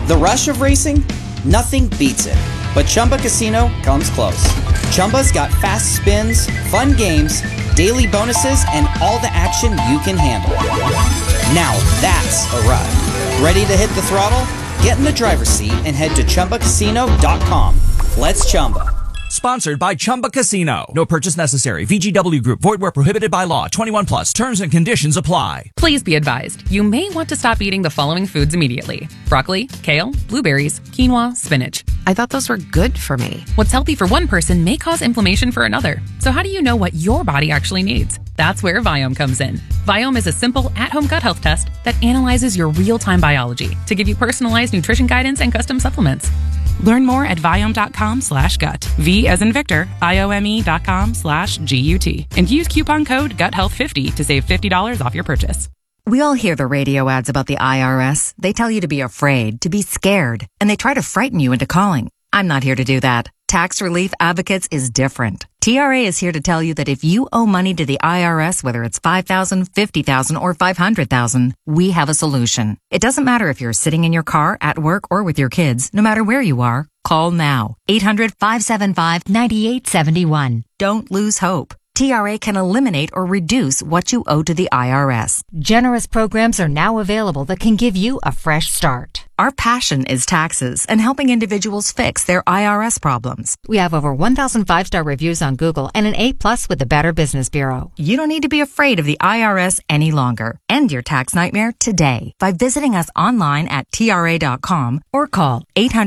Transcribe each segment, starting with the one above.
The rush of racing? Nothing beats it. But Chumba Casino comes close. Chumba's got fast spins, fun games, daily bonuses, and all the action you can handle. Now that's a ride. Ready to hit the throttle? Get in the driver's seat and head to ChumbaCasino.com. Let's Chumba. Sponsored by Chumba Casino. No purchase necessary. VGW Group. Void where prohibited by law. 21 plus. Terms and conditions apply. Please be advised, you may want to stop eating the following foods immediately: broccoli, kale, blueberries, quinoa, spinach. I thought those were good for me. What's healthy for one person may cause inflammation for another. So how do you know what your body actually needs? That's where Viome comes in. Viome is a simple at-home gut health test that analyzes your real-time biology to give you personalized nutrition guidance and custom supplements. Learn more at Viome.com/gut. V as in Victor, IOME.com/GUT. And use coupon code GUTHEALTH50 to save $50 off your purchase. We all hear the radio ads about the IRS. They tell you to be afraid, to be scared, and they try to frighten you into calling. I'm not here to do that. Tax Relief Advocates is different. TRA is here to tell you that if you owe money to the IRS, whether it's $5,000, $50,000, or $500,000, we have a solution. It doesn't matter if you're sitting in your car, at work, or with your kids. No matter where you are, call now. 800-575-9871. Don't lose hope. TRA can eliminate or reduce what you owe to the IRS. Generous programs are now available that can give you a fresh start. Our passion is taxes and helping individuals fix their IRS problems. We have over 1,000 5-star reviews on Google and an A+ with the Better Business Bureau. You don't need to be afraid of the IRS any longer. End your tax nightmare today by visiting us online at TRA.com or call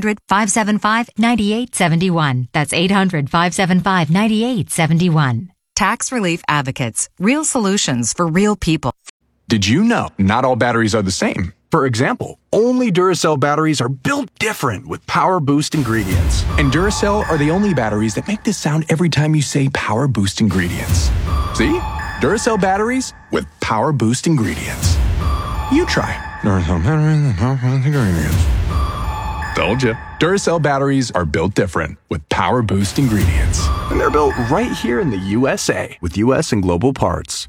800-575-9871. That's 800-575-9871. Tax Relief Advocates. Real solutions for real people. Did you know not all batteries are the same? For example, only Duracell batteries are built different with Power Boost ingredients. And Duracell are the only batteries that make this sound every time you say Power Boost ingredients. See? Duracell batteries with Power Boost ingredients. You try. Duracell batteries with Power Boost ingredients. Told you. Duracell batteries are built different with Power Boost ingredients. And they're built right here in the USA with US and global parts.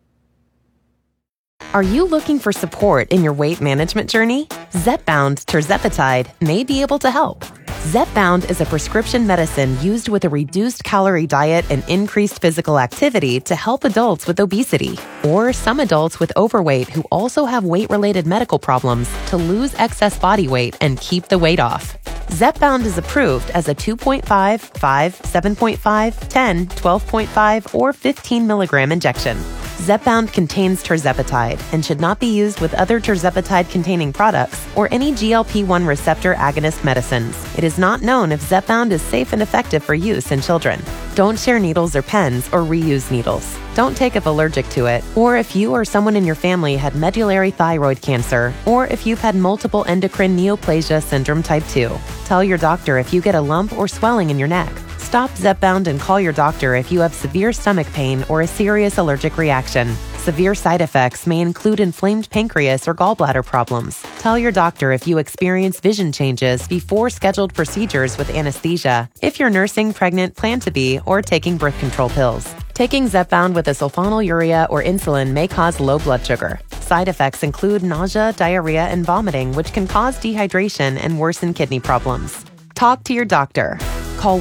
Are you looking for support in your weight management journey? Zepbound tirzepatide may be able to help. Zepbound is a prescription medicine used with a reduced calorie diet and increased physical activity to help adults with obesity or some adults with overweight who also have weight-related medical problems to lose excess body weight and keep the weight off. Zepbound is approved as a 2.5, 5, 7.5, 10, 12.5, or 15 milligram injection. Zepbound contains tirzepatide and should not be used with other tirzepatide-containing products or any GLP-1 receptor agonist medicines. It is not known if Zepbound is safe and effective for use in children. Don't share needles or pens or reuse needles. Don't take if allergic to it, or if you or someone in your family had medullary thyroid cancer, or if you've had multiple endocrine neoplasia syndrome type 2. Tell your doctor if you get a lump or swelling in your neck. Stop Zepbound and call your doctor if you have severe stomach pain or a serious allergic reaction. Severe side effects may include inflamed pancreas or gallbladder problems. Tell your doctor if you experience vision changes before scheduled procedures with anesthesia, if you're nursing, pregnant, plan to be, or taking birth control pills. Taking Zepbound with a sulfonylurea or insulin may cause low blood sugar. Side effects include nausea, diarrhea, and vomiting, which can cause dehydration and worsen kidney problems. Talk to your doctor. Call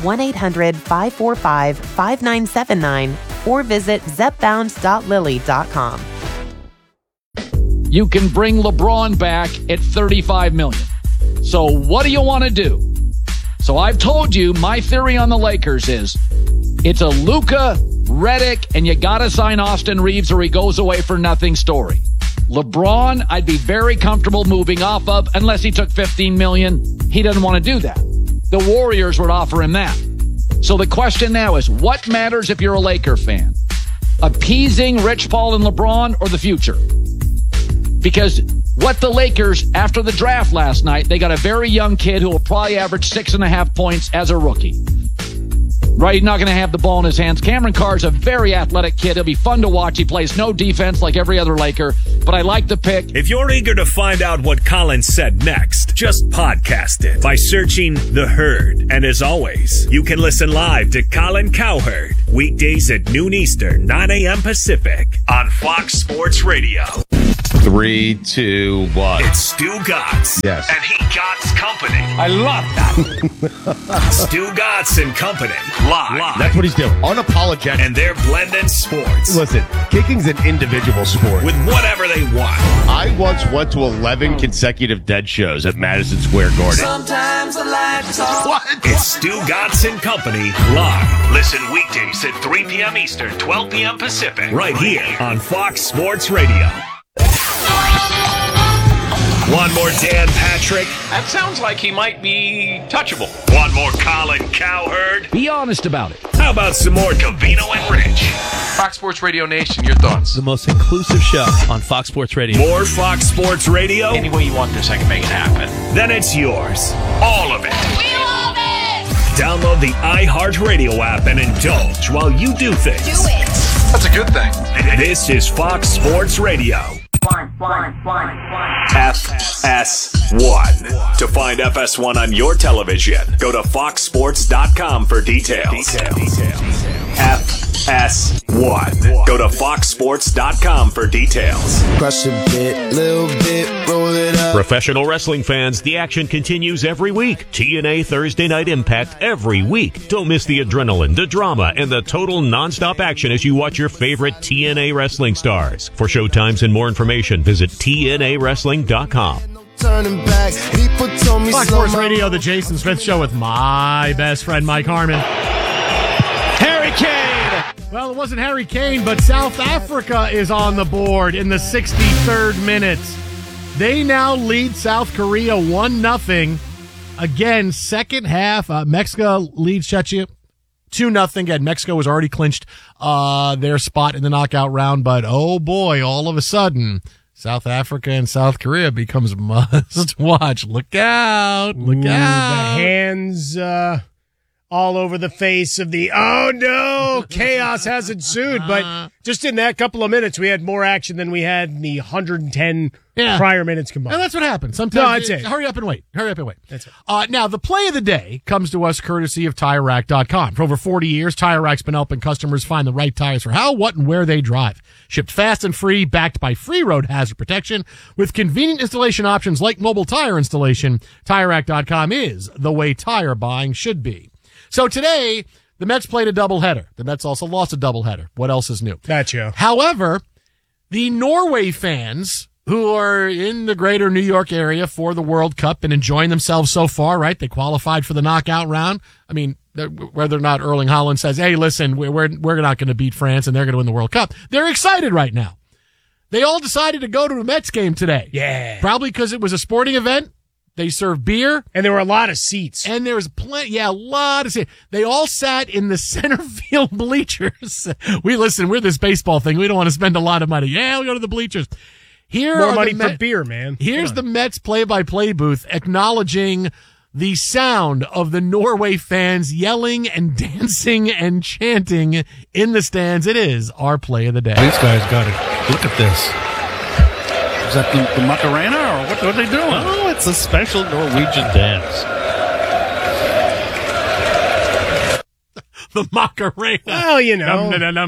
1-800-545-5979 or visit zepbound.lilly.com. You can bring LeBron back at $35 million. So what do you want to do? So I've told you my theory on the Lakers is it's a Luka, Redick, and you got to sign Austin Reeves or he goes away for nothing story. LeBron, I'd be very comfortable moving off of unless he took $15 million. He doesn't want to do that. The Warriors would offer him that. So the question now is, what matters if you're a Laker fan? Appeasing Rich Paul and LeBron or the future? Because what the Lakers, after the draft last night, they got a very young kid who will probably average 6.5 points as a rookie. Right, he's not going to have the ball in his hands. Cameron Carr's a very athletic kid. He'll be fun to watch. He plays no defense like every other Laker, but I like the pick. If you're eager to find out what Colin said next, just podcast it by searching The Herd. And as always, you can listen live to Colin Cowherd weekdays at noon Eastern, 9 a.m. Pacific on Fox Sports Radio. 3, 2, 1. It's Stu Gotts. Yes. And he Gotts Company. I love that. Stu Gotts and Company. Live. That's what he's doing. Unapologetic. And they're blending sports. Listen, kicking's an individual sport. With whatever they want. I once went to 11 consecutive Dead shows at Madison Square Garden. Sometimes I like to talk. What? It's Stu Gotts and Company live. Listen weekdays at 3 p.m. Eastern, 12 p.m. Pacific. Right here on Fox Sports Radio. One more Dan Patrick. That sounds like he might be touchable. One more Colin Cowherd. Be honest about it. How about some more Covino and Rich? Fox Sports Radio Nation, your thoughts? The most inclusive show on Fox Sports Radio. More Fox Sports Radio? Any way you want this, I can make it happen. Then it's yours. All of it. We love it! Download the iHeartRadio app and indulge while you do things. Do it! That's a good thing. This is Fox Sports Radio. FS1. To find FS1 on your television, go to foxsports.com for details. FS1. Go to foxsports.com for details. Crush a bit, little bit, roll it up. Professional wrestling fans, the action continues every week. TNA Thursday Night Impact every week. Don't miss the adrenaline, the drama, and the total nonstop action as you watch your favorite TNA wrestling stars. For showtimes and more information, visit TNAWrestling.com. Fox Sports Radio, the Jason Smith Show with my best friend, Mike Harmon. Harry Kane! Well, it wasn't Harry Kane, but South Africa is on the board in the 63rd minute. They now lead South Korea 1-0. Again, second half, Mexico leads Czechia 2-0. Again, Mexico has already clinched their spot in the knockout round, but oh boy, all of a sudden, South Africa and South Korea becomes must watch. Look out. Look out. The hands all over the face of the, oh no, chaos has ensued. But just in that couple of minutes, we had more action than we had in the 110 prior minutes combined. And that's what happens. Sometimes hurry up and wait. Hurry up and wait. That's it. Now, the play of the day comes to us courtesy of TireRack.com. For over 40 years, TireRack's been helping customers find the right tires for how, what, and where they drive. Shipped fast and free, backed by free road hazard protection. With convenient installation options like mobile tire installation, TireRack.com is the way tire buying should be. So today, the Mets played a doubleheader. The Mets also lost a doubleheader. What else is new? Gotcha. However, the Norway fans who are in the greater New York area for the World Cup and enjoying themselves so far, right? They qualified for the knockout round. I mean, whether or not Erling Haaland says, hey, listen, we're not going to beat France and they're going to win the World Cup. They're excited right now. They all decided to go to the Mets game today. Yeah. Probably because it was a sporting event. They served beer. And there were a lot of seats. And there was a lot of seats. They all sat in the center field bleachers. We're this baseball thing. We don't want to spend a lot of money. Yeah, we'll go to the bleachers. More money for beer, man. Here's the Mets play-by-play booth acknowledging the sound of the Norway fans yelling and dancing and chanting in the stands. It is our play of the day. These guys got it. Look at this. Is that the Macarena, or what are they doing? Oh, it's a special Norwegian dance. The Macarena. Well, you know.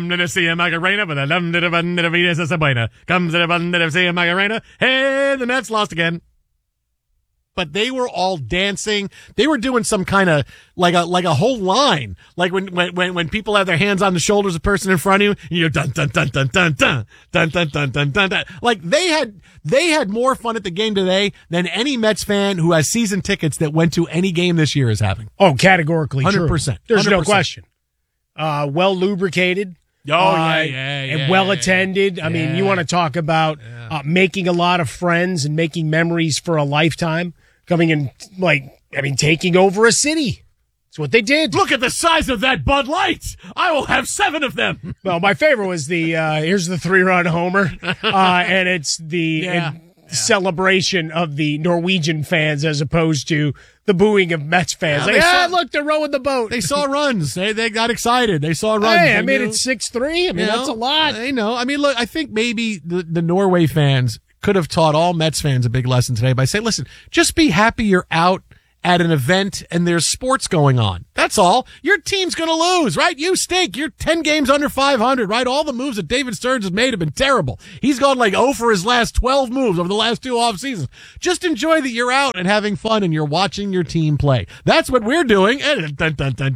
Hey, the Mets lost again. But they were all dancing. They were doing some kind of like a whole line. Like when people have their hands on the shoulders of the person in front of you, and you go dun dun dun dun dun dun dun dun dun dun dun dun. Like they had more fun at the game today than any Mets fan who has season tickets that went to any game this year is having. Oh, categorically 100%. There's no question. Well lubricated. And well attended. I mean, you want to talk about making a lot of friends and making memories for a lifetime. Coming in, taking over a city. That's what they did. Look at the size of that Bud Light. I will have 7 of them. Well, my favorite was here's the 3-run homer. And it's the celebration of the Norwegian fans as opposed to the booing of Mets fans. Look, they're rowing the boat. They saw runs. They got excited. They saw runs. Hey, I made it 6-3. I mean, that's a lot. They know. I mean, look, I think maybe the Norway fans could have taught all Mets fans a big lesson today by saying, listen, just be happy you're out at an event and there's sports going on. That's all. Your team's going to lose, right? You stink. You're 10 games under 500, right? All the moves that David Stearns has made have been terrible. He's gone like 0 for his last 12 moves over the last 2 off seasons. Just enjoy that you're out and having fun and you're watching your team play. That's what we're doing. Maybe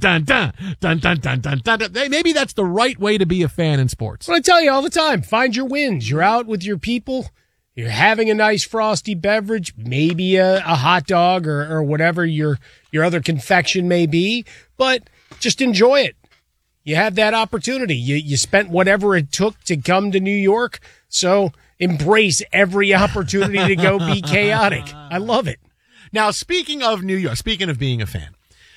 that's the right way to be a fan in sports. What I tell you all the time, find your wins. You're out with your people. You're having a nice frosty beverage, maybe a hot dog or whatever your other confection may be, but just enjoy it. You have that opportunity. You spent whatever it took to come to New York, so embrace every opportunity to go be chaotic. I love it. Now, speaking of New York, speaking of being a fan,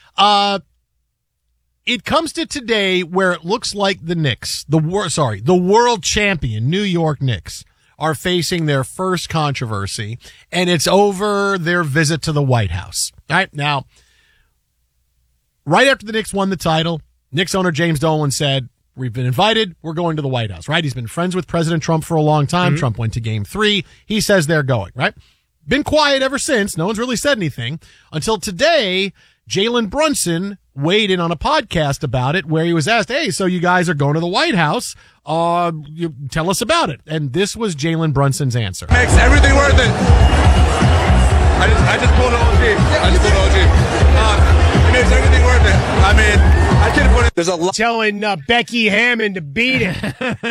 it comes to today where it looks like the Knicks, the world champion New York Knicks, are facing their first controversy, and it's over their visit to the White House. All right, now, right after the Knicks won the title, Knicks owner James Dolan said, we've been invited, we're going to the White House, right? He's been friends with President Trump for a long time. Mm-hmm. Trump went to Game 3. He says they're going, right? Been quiet ever since. No one's really said anything until today. Jalen Brunson weighed in on a podcast about it where he was asked, hey, so you guys are going to the White House. You tell us about it. And this was Jalen Brunson's answer. Makes everything worth it. I just pulled an OG. It makes everything worth it. I mean, I could have put it. There's a lot. Telling Becky Hammond to beat it.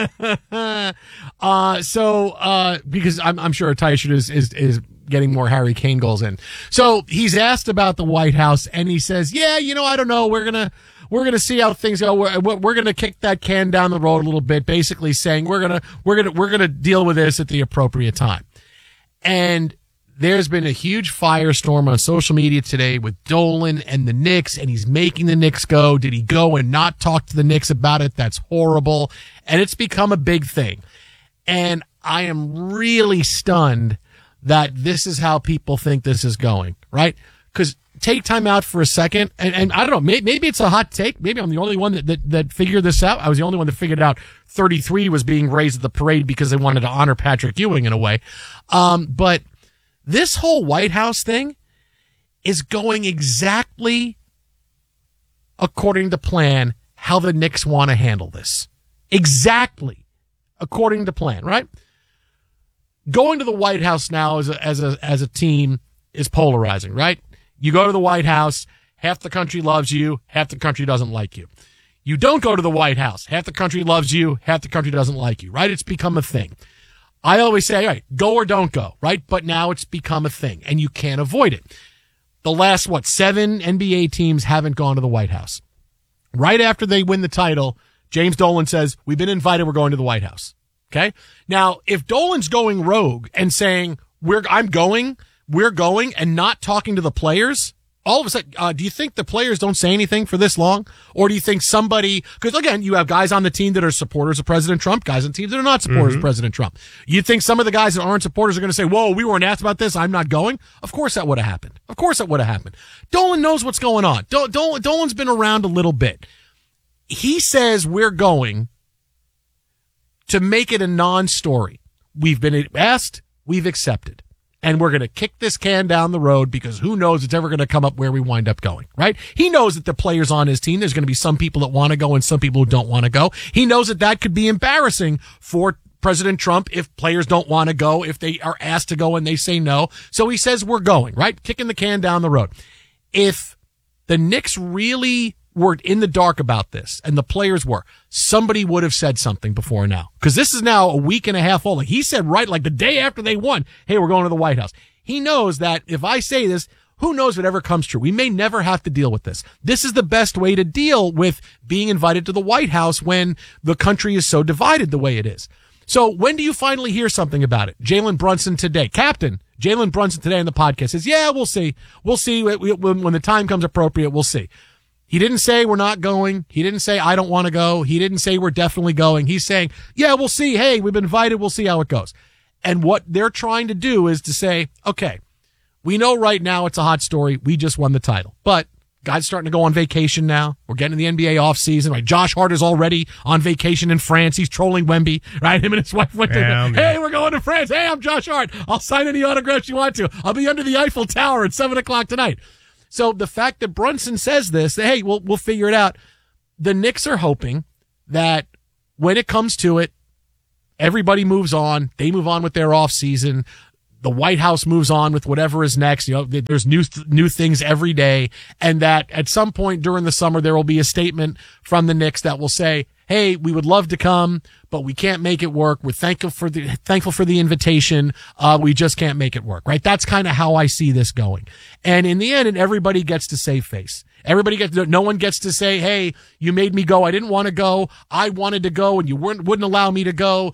Because I'm sure Tyshirt is getting more Harry Kane goals in. So he's asked about the White House and he says, yeah, I don't know. We're going to see how things go. We're going to kick that can down the road a little bit, basically saying we're going to deal with this at the appropriate time. And there's been a huge firestorm on social media today with Dolan and the Knicks, and he's making the Knicks go. Did he go and not talk to the Knicks about it? That's horrible. And it's become a big thing. And I am really stunned that this is how people think this is going, right? Because take time out for a second, and I don't know, maybe it's a hot take. Maybe I'm the only one that figured this out. I was the only one that figured out 33 was being raised at the parade because they wanted to honor Patrick Ewing in a way. But this whole White House thing is going exactly according to plan how the Knicks want to handle this. Exactly according to plan, right? Going to the White House now as a team is polarizing, right? You go to the White House, half the country loves you, half the country doesn't like you. You don't go to the White House, half the country loves you, half the country doesn't like you, right? It's become a thing. I always say, all right, go or don't go, right? But now it's become a thing, and you can't avoid it. The last, 7 NBA teams haven't gone to the White House. Right after they win the title, James Dolan says, we've been invited, we're going to the White House. Okay? Now, if Dolan's going rogue and saying, we're going, and not talking to the players, all of a sudden, do you think the players don't say anything for this long? Or do you think somebody, because again, you have guys on the team that are supporters of President Trump, guys on teams that are not supporters of President Trump. You think some of the guys that aren't supporters are going to say, whoa, we weren't asked about this, I'm not going? Of course that would have happened. Dolan knows what's going on. Dolan's been around a little bit. He says we're going to make it a non-story. We've been asked, we've accepted. And we're going to kick this can down the road because who knows it's ever going to come up where we wind up going, right? He knows that the players on his team, there's going to be some people that want to go and some people who don't want to go. He knows that could be embarrassing for President Trump if players don't want to go, if they are asked to go and they say no. So he says we're going, right? Kicking the can down the road. If the Knicks really were in the dark about this, and the players were, somebody would have said something before now. Because this is now a week and a half old. Like he said right, like the day after they won, hey, we're going to the White House. He knows that if I say this, who knows whatever comes true. We may never have to deal with this. This is the best way to deal with being invited to the White House when the country is so divided the way it is. So when do you finally hear something about it? Jalen Brunson today, Captain Jalen Brunson today on the podcast says, yeah, we'll see. We'll see when the time comes appropriate. We'll see. He didn't say we're not going. He didn't say I don't want to go. He didn't say we're definitely going. He's saying, yeah, we'll see. Hey, we've been invited. We'll see how it goes. And what they're trying to do is to say, okay, we know right now it's a hot story. We just won the title. But guys starting to go on vacation now. We're getting in the NBA offseason, right? Josh Hart is already on vacation in France. He's trolling Wemby, right? Him and his wife went to, hey, we're going to France. Hey, I'm Josh Hart. I'll sign any autographs you want to. I'll be under the Eiffel Tower at 7 o'clock tonight. So the fact that Brunson says this, that, hey, we'll figure it out. The Knicks are hoping that when it comes to it, everybody moves on. They move on with their offseason. The White House moves on with whatever is next. There's new things every day. And that at some point during the summer, there will be a statement from the Knicks that will say, hey, we would love to come, but we can't make it work. We're thankful for the invitation. We just can't make it work, right? That's kind of how I see this going. And in the end, everybody gets to save face. No one gets to say, hey, you made me go. I didn't want to go. I wanted to go and you wouldn't allow me to go.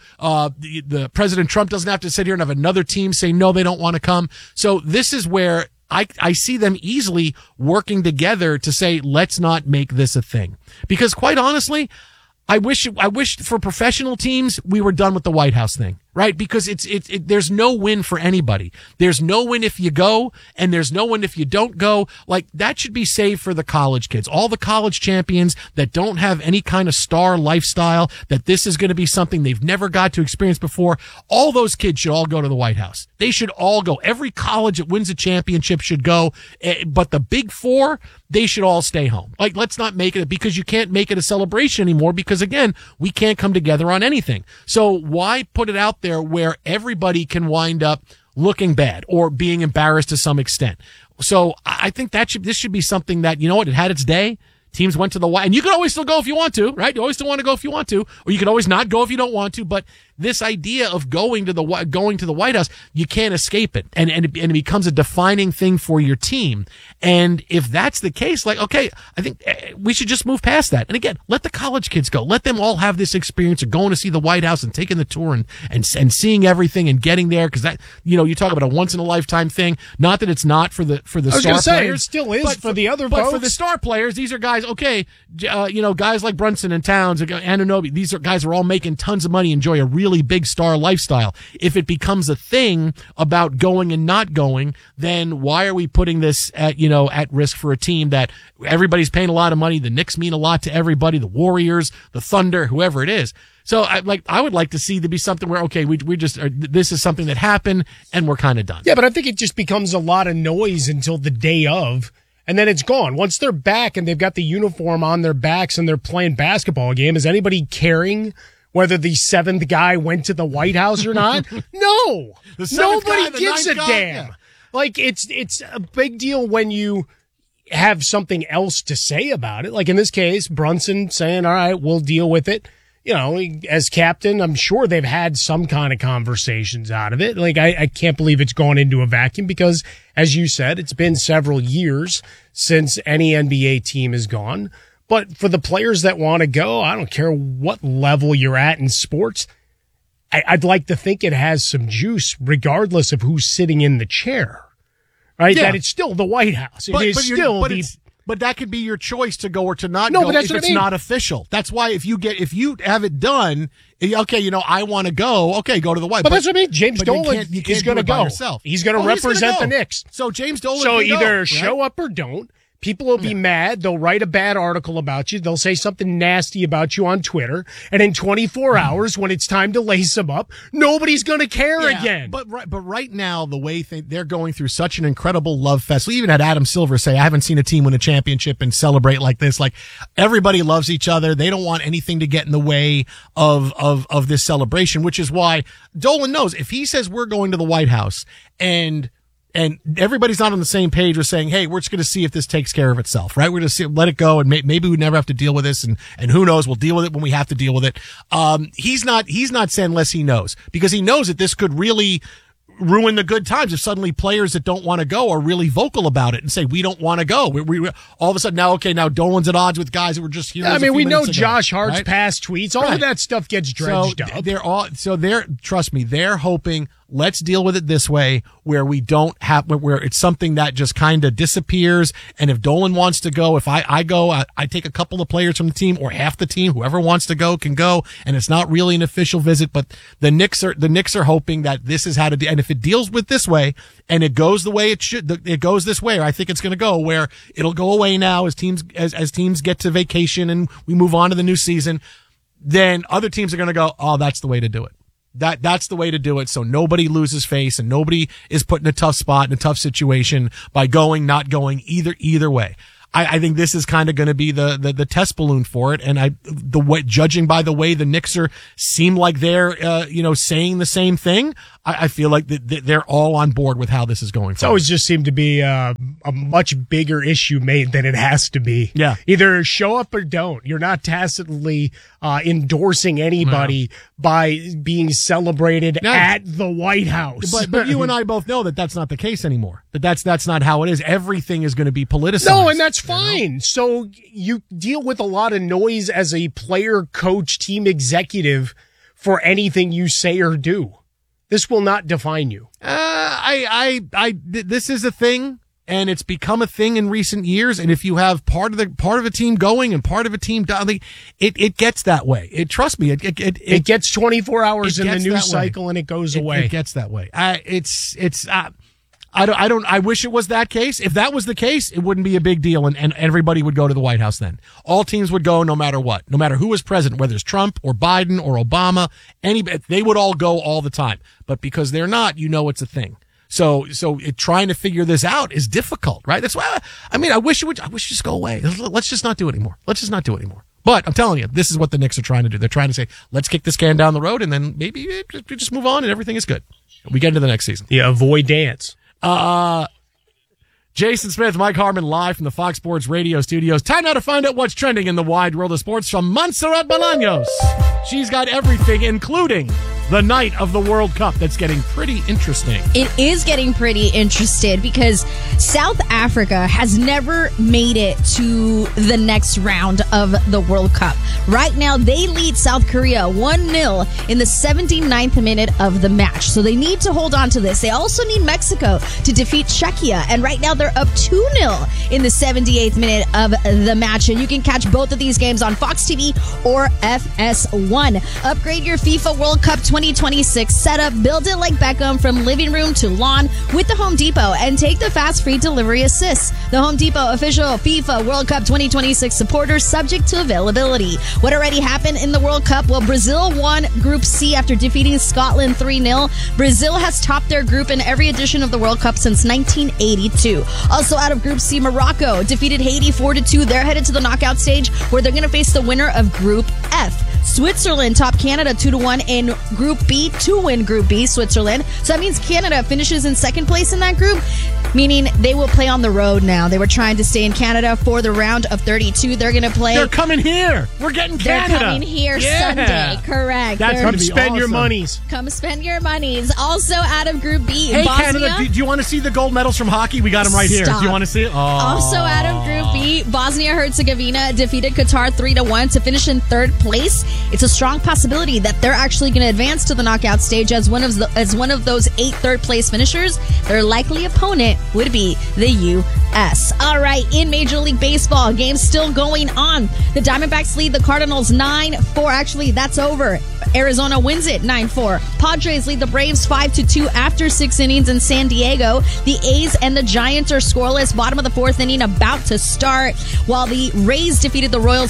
The President Trump doesn't have to sit here and have another team say, no, they don't want to come. So this is where I see them easily working together to say, let's not make this a thing. Because quite honestly, I wish for professional teams, we were done with the White House thing, right? Because there's no win for anybody. There's no win if you go, and there's no win if you don't go. Like, that should be saved for the college kids. All the college champions that don't have any kind of star lifestyle, that this is going to be something they've never got to experience before. All those kids should all go to the White House. They should all go. Every college that wins a championship should go. But the big four, they should all stay home. Like, let's not make it, because you can't make it a celebration anymore, because again, we can't come together on anything. So why put it out there where everybody can wind up looking bad or being embarrassed to some extent? So I think this should be something that, you know what, it had its day. Teams went to the White, and you can always still go if you want to, right? You always still want to go if you want to, or you can always not go if you don't want to. But this idea of going to the White House, you can't escape it, and it becomes a defining thing for your team. And if that's the case, like, okay, I think we should just move past that. And again, let the college kids go. Let them all have this experience of going to see the White House and taking the tour and seeing everything and getting there. Because that, you talk about a once in a lifetime thing. Not that it's not for the star players. It still is for the other folks. But for the star players, these are guys. Okay, guys like Brunson and Towns, Anunoby, these are guys who are all making tons of money, enjoy a really big star lifestyle. If it becomes a thing about going and not going, then why are we putting this at risk for a team that everybody's paying a lot of money? The Knicks mean a lot to everybody, the Warriors, the Thunder, whoever it is. So I would like to see there be something where, okay, this is something that happened and we're kind of done. Yeah, but I think it just becomes a lot of noise until the day of. And then it's gone. Once they're back and they've got the uniform on their backs and they're playing basketball game, is anybody caring whether the seventh guy went to the White House or not? No. Nobody gives a damn. Yeah. Like, it's a big deal when you have something else to say about it. Like in this case, Brunson saying, all right, we'll deal with it. As captain, I'm sure they've had some kind of conversations out of it. Like, I can't believe it's gone into a vacuum because, as you said, it's been several years since any NBA team has gone. But for the players that want to go, I don't care what level you're at in sports. I'd like to think it has some juice regardless of who's sitting in the chair, right? Yeah. That it's still the White House. But that could be your choice to go or to not go if it's not official. That's why if you have it done, okay, I want to go. Okay, go to the White House. But that's what I mean. James Dolan is going to go. He's going to represent the Knicks. So James Dolan. So either show up or don't. People will be mad. They'll write a bad article about you. They'll say something nasty about you on Twitter. And in 24 hours, when it's time to lace them up, nobody's going to care again. But right now, the way they're going through such an incredible love fest. We even had Adam Silver say, I haven't seen a team win a championship and celebrate like this. Like, everybody loves each other. They don't want anything to get in the way of this celebration, which is why Dolan knows if he says we're going to the White House and everybody's not on the same page with saying, hey, we're just going to see if this takes care of itself, right? We're going to let it go, and maybe we never have to deal with this, and who knows, we'll deal with it when we have to deal with it. He's not saying unless he knows, because he knows that this could really ruin the good times if suddenly players that don't want to go are really vocal about it and say, we don't want to go. We all of a sudden now Dolan's at odds with guys that were just here. I mean, we know Josh Hart's past tweets. All of that stuff gets dredged up. Trust me, they're hoping, let's deal with it this way, where we don't have, where it's something that just kind of disappears. And if Dolan wants to go, if I go, I take a couple of players from the team or half the team, whoever wants to go can go. And it's not really an official visit, but the Knicks are hoping that this is how to do. And if it deals with this way and it goes the way it goes this way, or I think it's going to go where it'll go away now as teams get to vacation and we move on to the new season, then other teams are going to go, oh, that's the way to do it. That's the way to do it, so nobody loses face and nobody is put in a tough spot, in a tough situation by going, not going, either way. I think this is kind of going to be the test balloon for it. And judging by the way the Knicks seem like they're, saying the same thing, I feel like they're all on board with how this is going. It's always just seemed to be a much bigger issue made than it has to be. Yeah. Either show up or don't. You're not tacitly endorsing anybody by being celebrated at the White House. But you and I both know that that's not the case anymore. That's not how it is. Everything is going to be politicized. No, and that's fine. So you deal with a lot of noise as a player, coach, team executive for anything you say or do. This will not define you. This is a thing, and it's become a thing in recent years. And if you have part of a team going and part of a team dying, it gets that way. Trust me, it gets 24 hours in the news cycle and it goes away. It gets that way. I wish it was that case. If that was the case, it wouldn't be a big deal and everybody would go to the White House then. All teams would go no matter what. No matter who was president, whether it's Trump or Biden or Obama, they would all go all the time. But because they're not, it's a thing. So trying to figure this out is difficult, right? That's why, I wish it just go away. Let's just not do it anymore. But I'm telling you, this is what the Knicks are trying to do. They're trying to say, let's kick this can down the road and then maybe we just move on and everything is good. We get into the next season. Yeah, avoid dance. Jason Smith, Mike Harmon, live from the Fox Sports Radio studios. Time now to find out what's trending in the wide world of sports from Montserrat Bolaños. She's got everything, including the night of the World Cup. That's getting pretty interesting. It is getting pretty interesting because South Africa has never made it to the next round of the World Cup. Right now, they lead South Korea 1-0 in the 79th minute of the match. So they need to hold on to this. They also need Mexico to defeat Czechia. And right now, they're up 2-0 in the 78th minute of the match. And you can catch both of these games on Fox TV or FS1. Upgrade your FIFA World Cup 2026 setup. Build it like Beckham from living room to lawn with the Home Depot and take the fast free delivery assist. The Home Depot official FIFA World Cup 2026 supporter, subject to availability. What already happened in the World Cup? Well, Brazil won Group C after defeating Scotland 3-0. Brazil has topped their group in every edition of the World Cup since 1982. Also out of Group C, Morocco defeated Haiti 4-2. They're headed to the knockout stage where they're going to face the winner of Group F. Switzerland topped Canada 2-1 in Group B to win Group B, Switzerland. So that means Canada finishes in second place in that group, meaning they will play on the road now. They were trying to stay in Canada for the round of 32. They're going to play. They're coming here. We're getting Canada. They're coming here Sunday. Correct. That's come spend awesome. Your monies. Come spend your monies. Also out of Group B, hey, Bosnia. Canada, do you want to see the gold medals from hockey? We got them right here. Do you want to see it? Oh. Also out of Group B, Bosnia-Herzegovina defeated Qatar 3-1 to finish in third place. It's a strong possibility that they're actually going to advance to the knockout stage as one of those 8 third-place finishers. Their likely opponent would be the U.S. All right, in Major League Baseball, games still going on. The Diamondbacks lead the Cardinals 9-4. Actually, that's over. Arizona wins it 9-4. Padres lead the Braves 5-2 after 6 innings in San Diego. The A's and the Giants are scoreless. Bottom of the 4th inning about to start. While the Rays defeated the Royals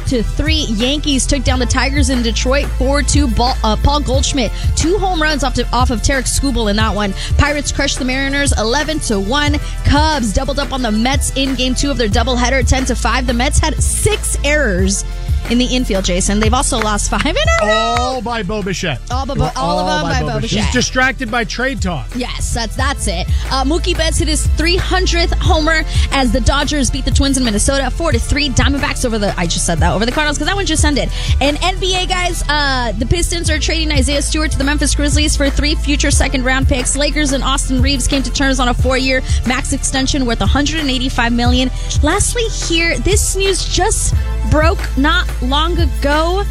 5-3. Yankees took down the Tigers in Detroit 4-2. Paul Goldschmidt 2 home runs off of Tarek Skubal in that one. Pirates crushed the Mariners 11-1. Cubs doubled up on the Mets in Game 2 of their doubleheader 10-5. The Mets had 6 errors in the infield, Jason. They've also lost 5 in a row. All by Bo Bichette. All of them by Bo Bichette. He's distracted by trade talk. Yes, that's it. Mookie Betts hit his 300th homer as the Dodgers beat the Twins in Minnesota 4-3. Diamondbacks over the Cardinals because that one just ended. And NBA guys, the Pistons are trading Isaiah Stewart to the Memphis Grizzlies for 3 future second-round picks. Lakers and Austin Reeves came to terms on a 4-year max extension worth $185 million. Lastly, here, this news just broke not long ago,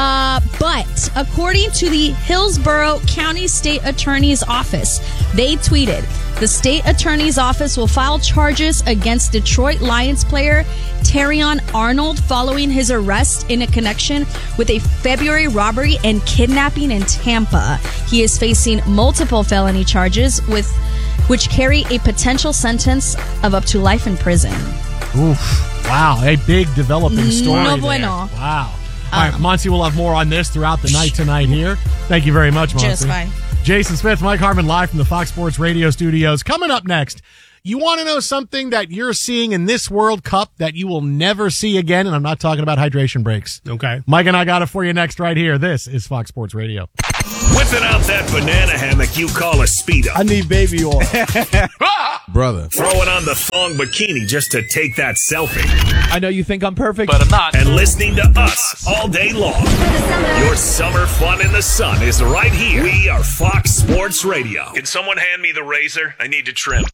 but according to the Hillsborough County State Attorney's Office, they tweeted, the state attorney's office will file charges against Detroit Lions player Terrion Arnold following his arrest in a connection with a February robbery and kidnapping in Tampa. He is facing multiple felony charges which carry a potential sentence of up to life in prison. Oof. Wow, a big developing story. No bueno. Wow. All right, Monty will have more on this throughout the night tonight here. Thank you very much, Monty. Just fine. Jason Smith, Mike Harmon, live from the Fox Sports Radio studios. Coming up next, you want to know something that you're seeing in this World Cup that you will never see again, and I'm not talking about hydration breaks. Okay. Mike and I got it for you next right here. This is Fox Sports Radio. Whipping out that banana hammock you call a Speedo. I need baby oil. Brother. Throwing on the thong bikini just to take that selfie. I know you think I'm perfect, But I'm not. And listening to us all day long. Your summer fun in the sun is right here. We are Fox Sports Radio. Can someone hand me the razor? I need to trim.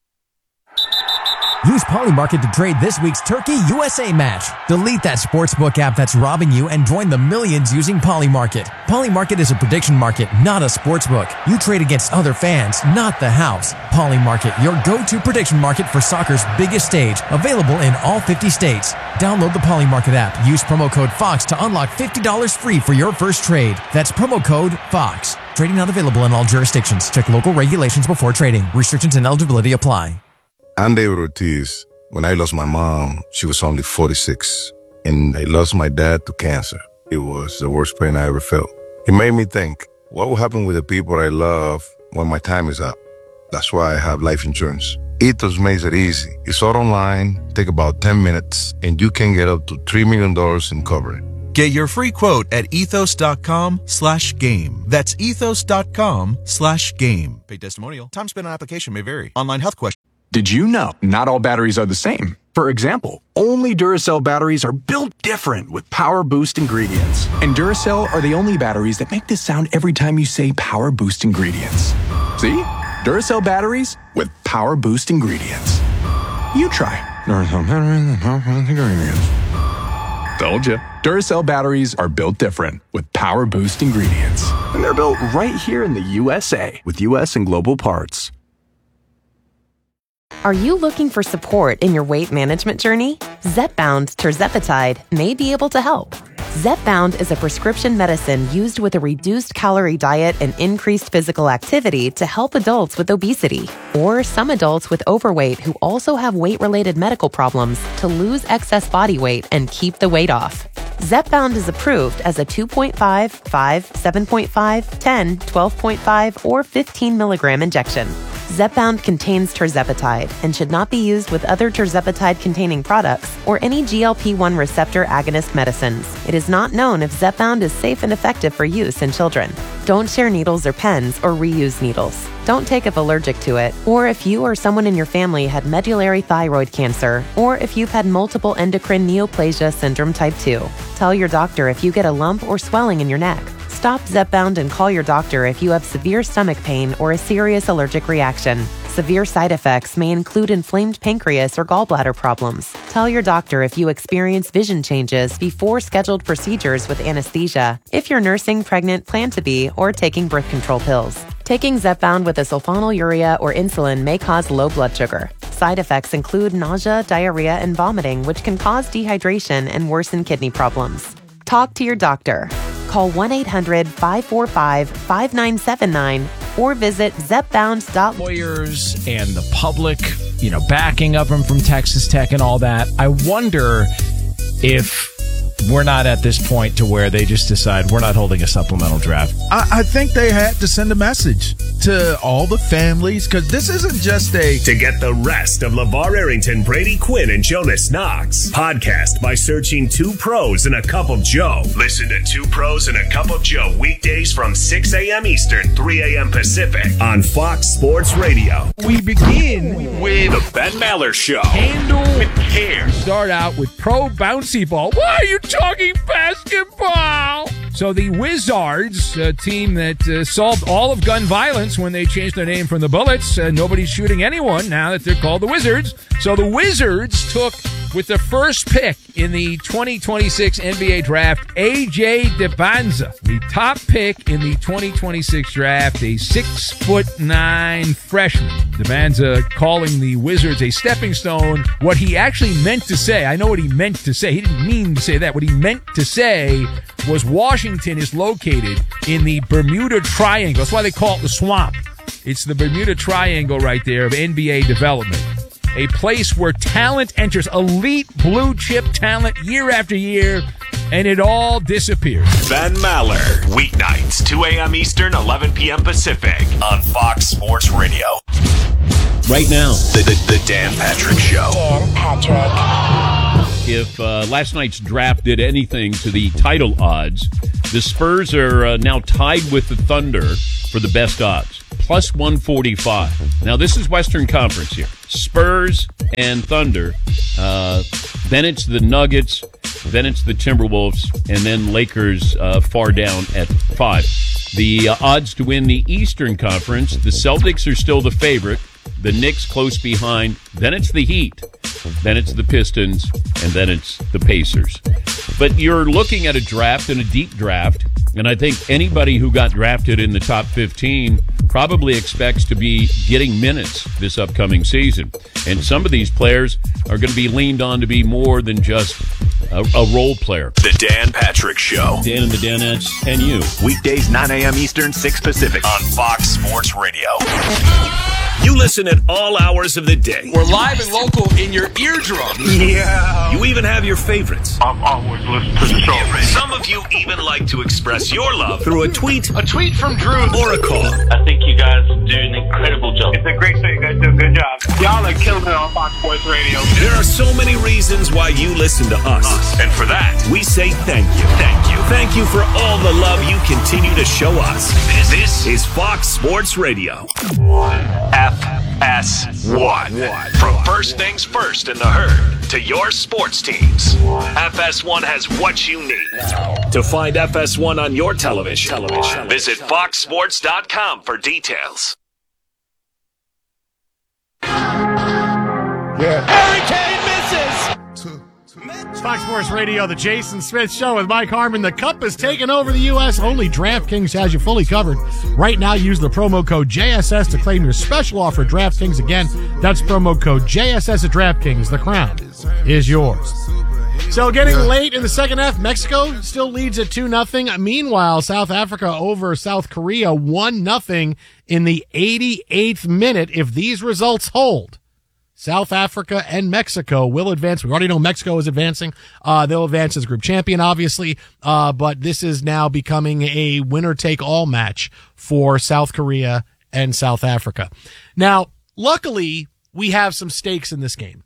Use Polymarket to trade this week's Turkey USA match. Delete that sportsbook app that's robbing you and join the millions using Polymarket. Polymarket is a prediction market, not a sportsbook. You trade against other fans, not the house. Polymarket, your go-to prediction market for soccer's biggest stage. Available in all 50 states. Download the Polymarket app. Use promo code FOX to unlock $50 free for your first trade. That's promo code FOX. Trading not available in all jurisdictions. Check local regulations before trading. Restrictions and eligibility apply. I'm David Ortiz. When I lost my mom, she was only 46. And I lost my dad to cancer. It was the worst pain I ever felt. It made me think, what will happen with the people I love when my time is up? That's why I have life insurance. Ethos makes it easy. It's all online, take about 10 minutes, and you can get up to $3 million in coverage. Get your free quote at ethos.com/game. That's ethos.com/game. Paid testimonial. Time spent on application may vary. Online health question. Did you know not all batteries are the same? For example, only Duracell batteries are built different with Power Boost ingredients. And Duracell are the only batteries that make this sound every time you say Power Boost ingredients. See? Duracell batteries with Power Boost ingredients. You try. Duracell batteries with Power Boost ingredients. Told you. Duracell batteries are built different with Power Boost ingredients. And they're built right here in the USA with US and global parts. Are you looking for support in your weight management journey? Zepbound tirzepatide may be able to help. Zepbound is a prescription medicine used with a reduced calorie diet and increased physical activity to help adults with obesity or some adults with overweight who also have weight-related medical problems to lose excess body weight and keep the weight off. Zepbound is approved as a 2.5, 5, 7.5, 10, 12.5, or 15 milligram injection. Zepbound contains tirzepatide and should not be used with other tirzepatide-containing products or any GLP-1 receptor agonist medicines. It is not known if Zepbound is safe and effective for use in children. Don't share needles or pens or reuse needles. Don't take if allergic to it, or if you or someone in your family had medullary thyroid cancer, or if you've had multiple endocrine neoplasia syndrome type 2. Tell your doctor if you get a lump or swelling in your neck. Stop Zepbound and call your doctor if you have severe stomach pain or a serious allergic reaction. Severe side effects may include inflamed pancreas or gallbladder problems. Tell your doctor if you experience vision changes before scheduled procedures with anesthesia, if you're nursing, pregnant, plan to be, or taking birth control pills. Taking Zepbound with a sulfonylurea or insulin may cause low blood sugar. Side effects include nausea, diarrhea, and vomiting, which can cause dehydration and worsen kidney problems. Talk to your doctor. Call 1-800-545-5979 or visit zepbound.com. Lawyers and the public, backing up them from Texas Tech and all that. I wonder if we're not at this point to where they just decide we're not holding a supplemental draft. I think they had to send a message to all the families, because this isn't just a... To get the rest of LeVar Arrington, Brady Quinn, and Jonas Knox. Podcast by searching 2 Pros and a Cup of Joe. Listen to 2 Pros and a Cup of Joe weekdays from 6 a.m. Eastern, 3 a.m. Pacific on Fox Sports Radio. We begin with the Ben Maller Show. Handle with care. Start out with pro bouncy ball. Why are you talking basketball? So the Wizards, a team that solved all of gun violence when they changed their name from the Bullets. Nobody's shooting anyone now that they're called the Wizards. So the Wizards took, with the first pick in the 2026 NBA draft, A.J. Depandza, the top pick in the 2026 draft, a 6'9" freshman. Depandza calling the Wizards a stepping stone. What he actually meant to say, I know what he meant to say. He didn't mean to say that. What he meant to say was Washington is located in the Bermuda Triangle. That's why they call it the swamp. It's the Bermuda Triangle right there of NBA development. A place where talent enters, elite blue chip talent year after year. and it all disappears. Ben Maller, weeknights, 2 a.m. Eastern, 11 p.m. Pacific, on Fox Sports Radio. Right now, the Dan Patrick Show. Dan Patrick. If last night's draft did anything to the title odds, the Spurs are now tied with the Thunder for the best odds, plus 145. Now, this is Western Conference here. Spurs and Thunder. Then it's the Nuggets. Then it's the Timberwolves. And then Lakers far down at 5. The odds to win the Eastern Conference, the Celtics are still the favorite. The Knicks close behind. Then it's the Heat. Then it's the Pistons. And then it's the Pacers. But you're looking at a draft and a deep draft. And I think anybody who got drafted in the top 15 probably expects to be getting minutes this upcoming season. And some of these players are going to be leaned on to be more than just a role player. The Dan Patrick Show. Dan and the Danettes and you. Weekdays, 9 a.m. Eastern, 6 Pacific, on Fox Sports Radio. You listen at all hours of the day. We're live and local in your eardrums. Yeah. You even have your favorites. I'm always listening to the show. Some of you even like to express your love through a tweet. A tweet from Drew. Or a call. I think you guys do an incredible job. It's a great show. You guys do a good job. Y'all are killing it on Fox Sports Radio. There are so many reasons why you listen to us. And for that, we say thank you. Thank you. Thank you for all the love you continue to show us. This is Fox Sports Radio. FS1. From first things first in the herd to your sports teams, FS1 has what you need. To find FS1 on your television, visit foxsports.com for details. Harry Kane misses. It's Fox Sports Radio, the Jason Smith Show with Mike Harmon. The Cup is taking over the U.S. Only DraftKings has you fully covered. Right now, use the promo code JSS to claim your special offer at DraftKings. Again, that's promo code JSS at DraftKings. The crown is yours. So getting late in the second half, Mexico still leads at 2-0. Meanwhile, South Africa over South Korea 1-0 in the 88th minute. If these results hold, South Africa and Mexico will advance. We already know Mexico is advancing. They'll advance as group champion, obviously. But this is now becoming a winner-take-all match for South Korea and South Africa. Now, luckily, we have some stakes in this game.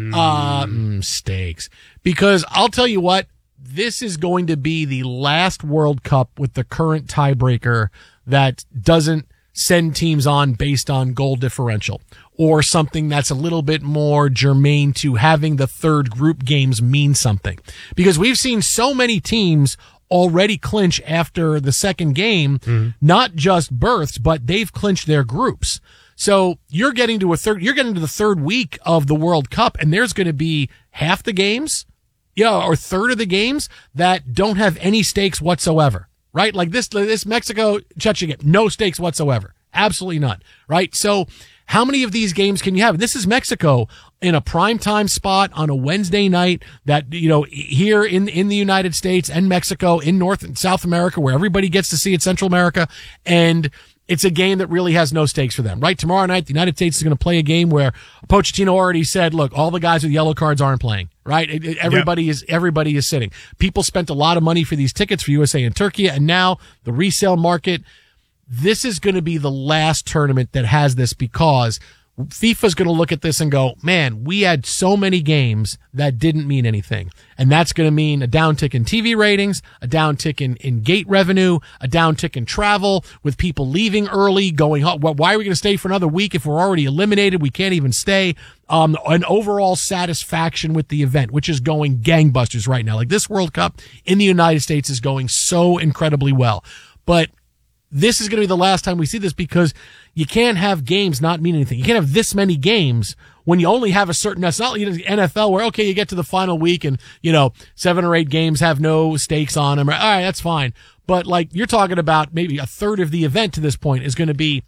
Stakes. Because I'll tell you what, this is going to be the last World Cup with the current tiebreaker that doesn't send teams on based on goal differential or something that's a little bit more germane to having the third group games mean something. Because we've seen so many teams already clinch after the second game, not just berths, but they've clinched their groups. So you're getting to the third week of the World Cup, and there's going to be half the games, or third of the games that don't have any stakes whatsoever. Right? Like this Mexico, Czechia game, no stakes whatsoever. Absolutely none. Right? So how many of these games can you have? This is Mexico in a primetime spot on a Wednesday night that, here in the United States and Mexico, in North and South America, where everybody gets to see it, Central America, and it's a game that really has no stakes for them, right? Tomorrow night, the United States is going to play a game where Pochettino already said, look, all the guys with yellow cards aren't playing, right? Everybody is sitting. People spent a lot of money for these tickets for USA and Turkey, and now the resale market. This is going to be the last tournament that has this because FIFA's going to look at this and go, man, we had so many games that didn't mean anything. And that's going to mean a downtick in TV ratings, a downtick in gate revenue, a downtick in travel with people leaving early, going, why are we going to stay for another week if we're already eliminated? We can't even stay. An overall satisfaction with the event, which is going gangbusters right now. Like this World Cup in the United States is going so incredibly well. But this is going to be the last time we see this because you can't have games not mean anything. You can't have this many games when you only have a certain, that's not like the NFL where, okay, you get to the final week and, 7 or 8 games have no stakes on them. All right, that's fine. But like you're talking about maybe a third of the event to this point is going to be,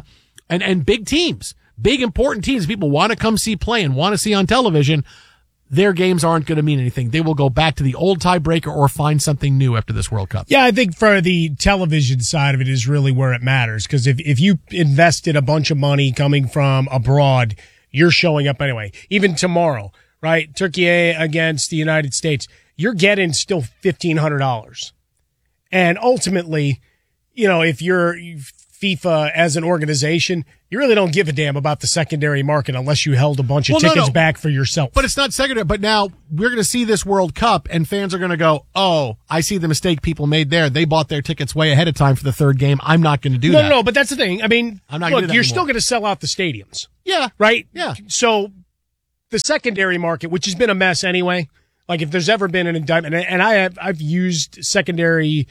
and big teams, big important teams people want to come see play and want to see on television. Their games aren't going to mean anything. They will go back to the old tiebreaker or find something new after this World Cup. Yeah, I think for the television side of it is really where it matters. Because if you invested a bunch of money coming from abroad, you're showing up anyway. Even tomorrow, right? Turkey against the United States. you're getting still $1,500. And ultimately, if you're FIFA as an organization, you really don't give a damn about the secondary market unless you held a bunch of tickets back for yourself. But it's not secondary. But now we're going to see this World Cup, and fans are going to go, oh, I see the mistake people made there. They bought their tickets way ahead of time for the third game. I'm not going to do that. No, but that's the thing. I mean, I'm not look, you're still going to sell out the stadiums. Yeah. Right? Yeah. So the secondary market, which has been a mess anyway, like if there's ever been an indictment, and I've used secondary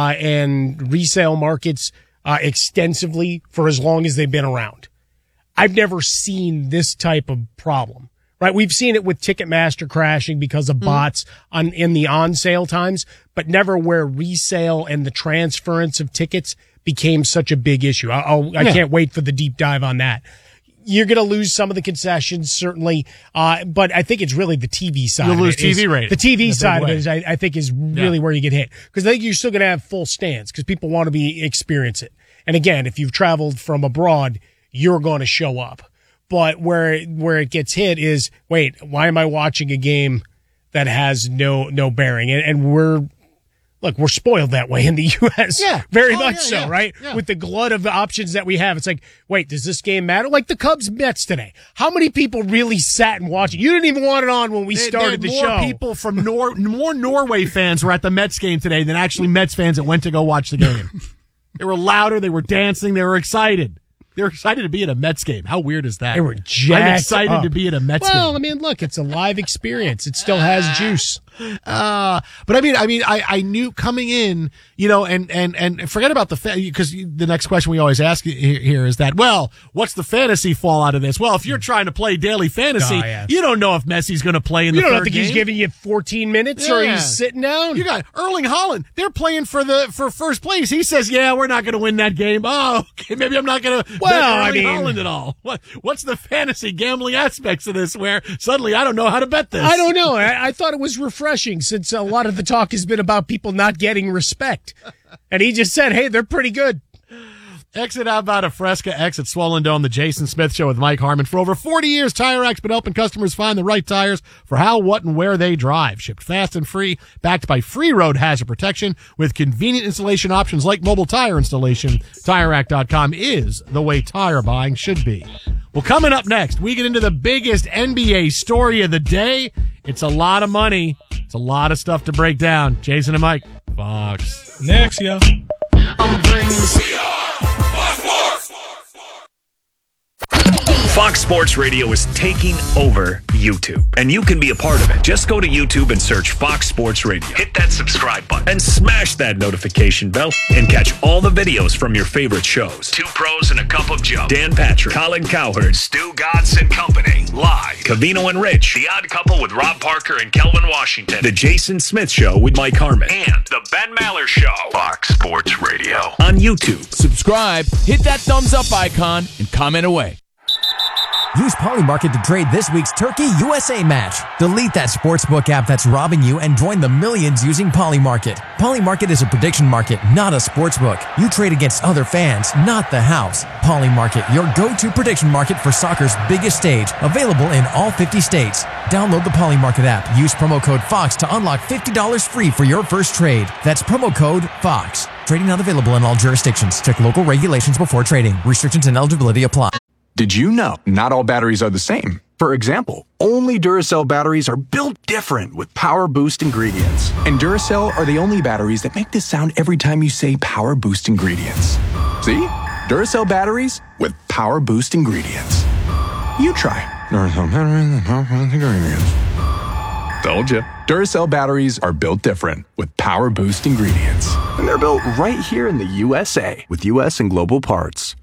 and resale markets extensively for as long as they've been around. I've never seen this type of problem, right? We've seen it with Ticketmaster crashing because of bots in the on-sale times, but never where resale and the transference of tickets became such a big issue. I can't wait for the deep dive on that. You're going to lose some of the concessions, certainly, but I think it's really the TV side. You'll lose TV rating. The TV side of it, I think, is really where you get hit. Because I think you're still going to have full stands because people want to experience it. And again, if you've traveled from abroad, you're going to show up. But where it gets hit is, wait, why am I watching a game that has no bearing? And we're spoiled that way in the U.S. Yeah. Very much so, right? Yeah. With the glut of options that we have. It's like, wait, does this game matter? Like the Cubs-Mets today. How many people really sat and watched it? You didn't even want it on when we started the show. More people from more Norway fans were at the Mets game today than actually Mets fans that went to go watch the game. They were louder. They were dancing. They were excited. They were excited to be at a Mets game. How weird is that? They were jacked I'm excited up to be at a Mets game. Well, I mean, look, it's a live experience. It still has juice. But I knew coming in, and forget about because the next question we always ask here is that, well, what's the fantasy fallout of this? Well, if you're trying to play daily fantasy, you don't know if Messi's going to play in the third game. You don't think he's giving you 14 minutes or he's sitting down? You got Erling Haaland. They're playing for first place. He says, yeah, we're not going to win that game. Oh, okay, maybe I'm not going to bet Erling Haaland at all. What's the fantasy gambling aspects of this where suddenly I don't know how to bet this? I don't know. I thought it was refreshing since a lot of the talk has been about people not getting respect. And he just said, hey, they're pretty good. Exit out about a Fresca, exit Swollen Dome, the Jason Smith Show with Mike Harmon. For over 40 years, Tire Racks been helping customers find the right tires for how, what, and where they drive. Shipped fast and free, backed by free road hazard protection with convenient installation options like mobile tire installation. TireRack.com is the way tire buying should be. Well, coming up next, we get into the biggest NBA story of the day. It's a lot of money. It's a lot of stuff to break down. Jason and Mike, Fox. Next, yo. Fox Sports Radio is taking over YouTube, and you can be a part of it. Just go to YouTube and search Fox Sports Radio. Hit that subscribe button and smash that notification bell and catch all the videos from your favorite shows. Two Pros and a Cup of Joe. Dan Patrick, Colin Cowherd, Stu Godson Company. Live. Cavino and Rich. The Odd Couple with Rob Parker and Kelvin Washington. The Jason Smith Show with Mike Harmon. And The Ben Maller Show. Fox Sports Radio. On YouTube. Subscribe, hit that thumbs up icon, and comment away. Use Polymarket to trade this week's Turkey USA match. Delete that sportsbook app that's robbing you and join the millions using Polymarket. Polymarket is a prediction market, not a sportsbook. You trade against other fans, not the house. Polymarket, your go-to prediction market for soccer's biggest stage. Available in all 50 states. Download the Polymarket app. Use promo code FOX to unlock $50 free for your first trade. That's promo code FOX. Trading not available in all jurisdictions. Check local regulations before trading. Restrictions and eligibility apply. Did you know not all batteries are the same? For example, only Duracell batteries are built different with Power Boost ingredients. And Duracell are the only batteries that make this sound every time you say Power Boost ingredients. See? Duracell batteries with Power Boost ingredients. You try. Duracell batteries with Power Boost ingredients. Told you. Duracell batteries are built different with Power Boost ingredients. And they're built right here in the USA with US and global parts.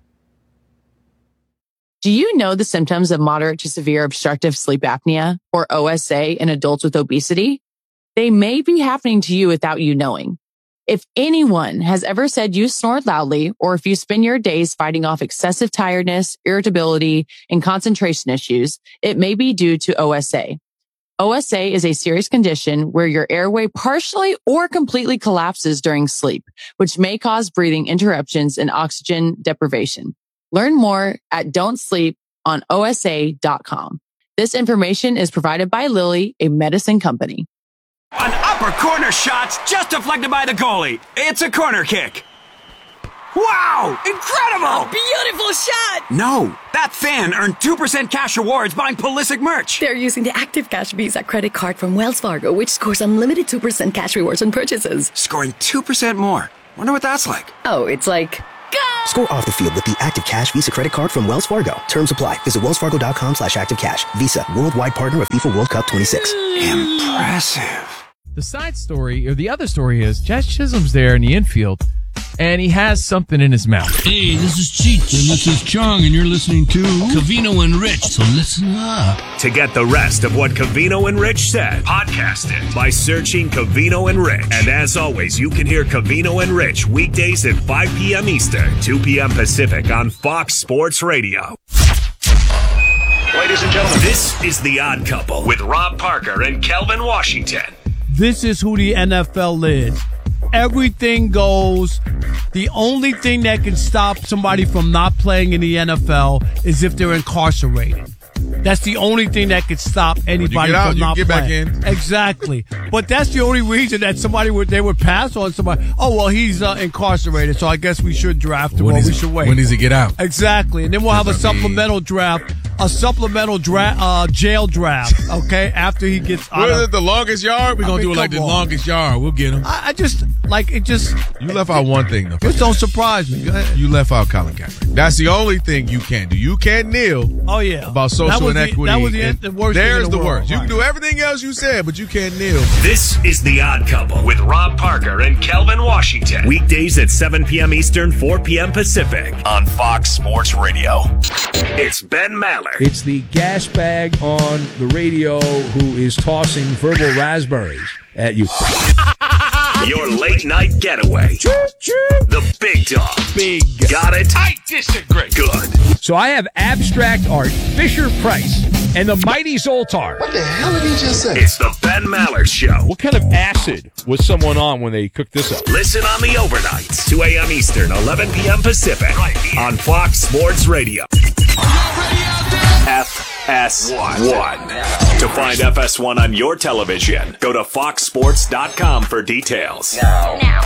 Do you know the symptoms of moderate to severe obstructive sleep apnea, or OSA, in adults with obesity? They may be happening to you without you knowing. If anyone has ever said you snore loudly, or if you spend your days fighting off excessive tiredness, irritability, and concentration issues, it may be due to OSA. OSA is a serious condition where your airway partially or completely collapses during sleep, which may cause breathing interruptions and oxygen deprivation. Learn more at don'tsleeponosa.com. This information is provided by Lilly, a medicine company. An upper corner shot just deflected by the goalie. It's a corner kick. Wow! Incredible! A beautiful shot! No, that fan earned 2% cash rewards buying Pulisic merch. They're using the Active Cash Visa credit card from Wells Fargo, which scores unlimited 2% cash rewards on purchases. Scoring 2% more. Wonder what that's like. Oh, it's like... Score off the field with the Active Cash Visa credit card from Wells Fargo. Terms apply. Visit wellsfargo.com/activecash. Visa, worldwide partner of FIFA World Cup 26. Impressive. The side story, or the other story is, Jazz Chisholm's there in the infield, and he has something in his mouth. Hey, this is Cheech, and this is Chong, and you're listening to Covino and Rich, so listen up. To get the rest of what Covino and Rich said, podcast it by searching Covino and Rich. And as always, you can hear Covino and Rich weekdays at 5 p.m. Eastern, 2 p.m. Pacific on Fox Sports Radio. Ladies and gentlemen, this is The Odd Couple with Rob Parker and Kelvin Washington. This is who the NFL is. Everything goes. The only thing that can stop somebody from not playing in the NFL is if they're incarcerated. That's the only thing that could stop anybody from not playing. Back in. Exactly. But that's the only reason that they would pass on somebody. Oh, well, he's incarcerated, so I guess we should draft him, or we should wait. When does he get out? Exactly. And then we'll have a supplemental draft. A supplemental jail draft, okay, after he gets out. What is it, the longest yard? We're going to do it like the longest yard. We'll get him. You left out one thing, though. Just don't surprise me. Go ahead. You left out Colin Kaepernick. That's the only thing you can't do. You can't kneel. Oh, yeah. About social inequity. That was the worst thing There's in the the world. worst. You can do everything else you said, but you can't kneel. This is The Odd Couple with Rob Parker and Kelvin Washington. Weekdays at 7 p.m. Eastern, 4 p.m. Pacific on Fox Sports Radio. It's Ben Maller. It's the gas bag on the radio who is tossing verbal raspberries at you. Your late night getaway. The big dog. Big. Got it? I disagree. Good. So I have abstract art, Fisher Price, and the mighty Zoltar. What the hell did he just say? It's the Ben Maller Show. What kind of acid was someone on when they cooked this up? Listen on the overnights, 2 a.m. Eastern, 11 p.m. Pacific, on Fox Sports Radio. FS1. To find FS1 on your television, go to foxsports.com for details. Now.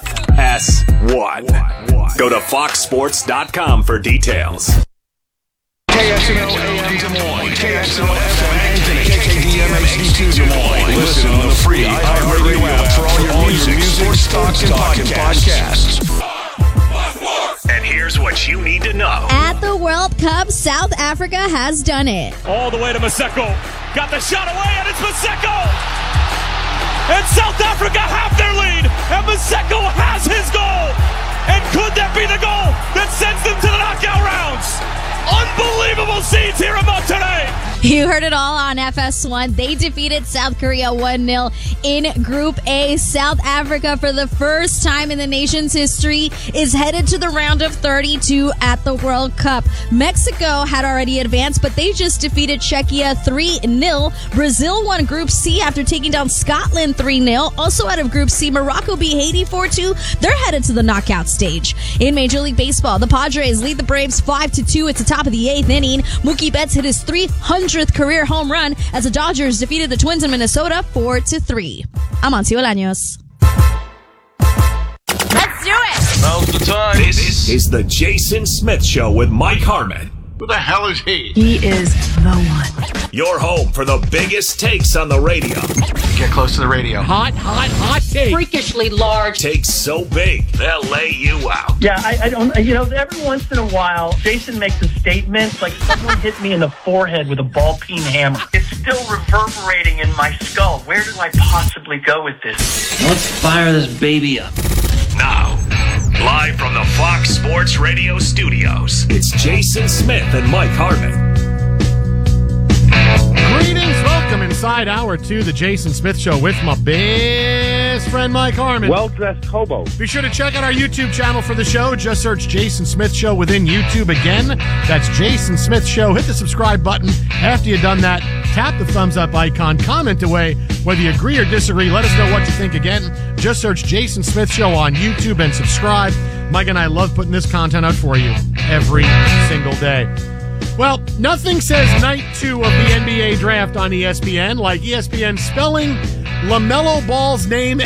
FS1. Go to foxsports.com for details. KXNO AM Des Moines, KXNO FM Anthony, KKDM HD2 Des Moines. Listen on the free iHeartRadio app for all your music, sports talk, and podcasts. And here's what you need to know. At the World Cup, South Africa has done it. All the way to Maseko. Got the shot away, and it's Maseko! And South Africa have their lead, and Maseko has his goal! And could that be the goal that sends them to the knockout rounds? Unbelievable scenes here in Monterrey! You heard it all on FS1. They defeated South Korea 1-0 in Group A. South Africa, for the first time in the nation's history, is headed to the round of 32 at the World Cup. Mexico had already advanced, but they just defeated Czechia 3-0. Brazil won Group C after taking down Scotland 3-0. Also out of Group C, Morocco beat Haiti 4-2. They're headed to the knockout stage. In Major League Baseball, the Padres lead the Braves 5-2 at the top of the 8th inning. Mookie Betts hit his 300th career home run as the Dodgers defeated the Twins in Minnesota 4-3. I'm Amancio Bolaños. Let's do it. Now's the time. This is the Jason Smith Show with Mike Harmon. Who the hell is he? He is the one. Your home for the biggest takes on the radio. Get close to the radio. Hot take. Freakishly large. Takes so big, they'll lay you out. Yeah, I don't, every once in a while, Jason makes a statement like someone hit me in the forehead with a ball-peen hammer. It's still reverberating in my skull. Where do I possibly go with this? Let's fire this baby up. Now, live from the Fox Sports Radio studios, it's Jason Smith and Mike Harmon. Greetings, welcome inside hour 2, the Jason Smith Show with my best friend Mike Harmon. Well-dressed hobo. Be sure to check out our YouTube channel for the show. Just search Jason Smith Show within YouTube. Again, that's Jason Smith Show. Hit the subscribe button. After you've done that, tap the thumbs up icon. Comment away whether you agree or disagree. Let us know what you think. Again, just search Jason Smith Show on YouTube and subscribe. Mike and I love putting this content out for you every single day. Well, nothing says night 2 of the NBA draft on ESPN like ESPN spelling LaMelo Ball's name,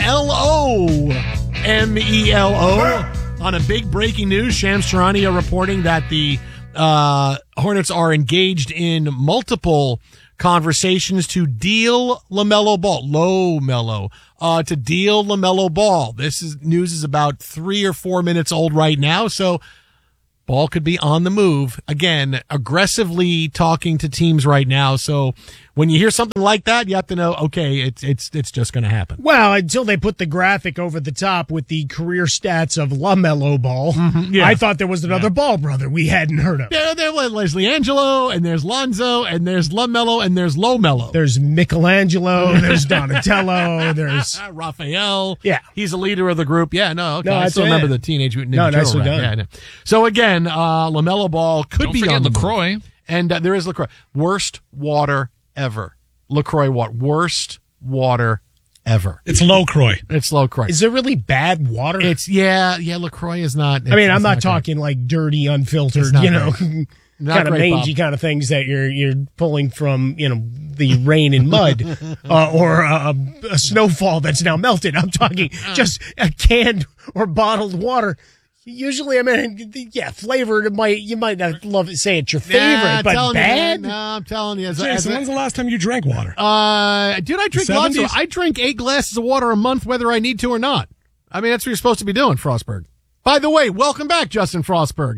L-O-M-E-L-O. On a big breaking news, Shams Charania reporting that the Hornets are engaged in multiple conversations to deal LaMelo Ball. To deal LaMelo Ball. News is about 3 or 4 minutes old right now, so Ball could be on the move. Again, aggressively talking to teams right now. So when you hear something like that, you have to know, okay, it's just going to happen. Well, until they put the graphic over the top with the career stats of LaMelo Ball, I thought there was another Ball brother we hadn't heard of. Yeah, there's LiAngelo, and there's Lonzo, and there's LaMelo, and there's LoMelo. There's Michelangelo, there's Donatello, there's Raphael. Yeah. He's the leader of the group. Yeah, no, okay. No, I still remember the Teenage Mutant Ninja Turtle rap. Yeah, I know. So again, LaMelo Ball could be on the LaCroix. And there is LaCroix. Worst water ever. LaCroix worst water ever. It's LaCroix. It's LaCroix. Is it really bad water? LaCroix is not. I mean, I'm not talking like dirty, unfiltered, kind of mangy kind of things that you're pulling from, the rain and mud, or a snowfall that's now melted. I'm talking just a canned or bottled water. Usually, I mean, flavored. You might not love it, say it's your favorite, but bad. I'm telling you. Jason, when's the last time you drank water? Dude, I drink lots of. I drink 8 glasses of water a month, whether I need to or not. I mean, that's what you're supposed to be doing, Frostberg. By the way, welcome back, Justin Frostberg.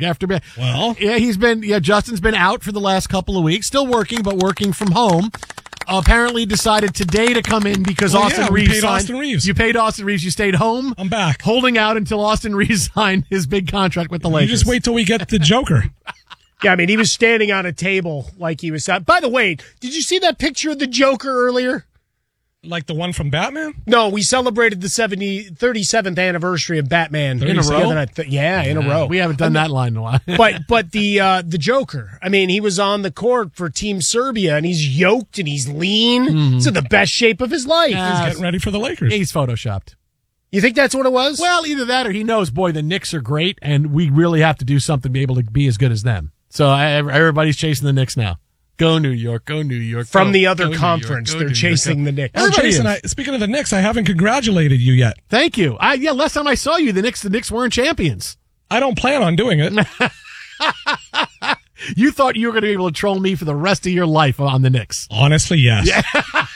Justin's been out for the last couple of weeks, still working, but working from home. Apparently decided today to come in because Austin Reeves signed. Austin Reeves. You paid Austin Reeves. You stayed home. I'm back. Holding out until Austin Reeves signed his big contract with the Lakers. You just wait till we get the Joker. Yeah, I mean, he was standing on a table like he was. By the way, did you see that picture of the Joker earlier? Like the one from Batman? No, we celebrated the 37th anniversary of Batman in a row. In a row. We haven't done that line in a while. but the Joker. I mean, he was on the court for Team Serbia, and he's yoked and he's lean. He's in the best shape of his life. He's getting ready for the Lakers. He's photoshopped. You think that's what it was? Well, either that or he knows, boy, the Knicks are great, and we really have to do something to be able to be as good as them. So everybody's chasing the Knicks now. Go New York, go New York. From the other conference, they're chasing the Knicks. Oh, Jason, speaking of the Knicks, I haven't congratulated you yet. Thank you. Last time I saw you, the Knicks weren't champions. I don't plan on doing it. You thought you were going to be able to troll me for the rest of your life on the Knicks. Honestly, yes. Yeah.